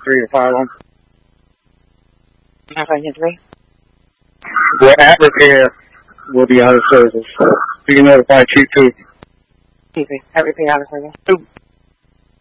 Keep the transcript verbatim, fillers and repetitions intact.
three to five on. nine five ten three. We're at repair. We'll be out of service. So you can notify Chief two. Excuse me. At repair out of service.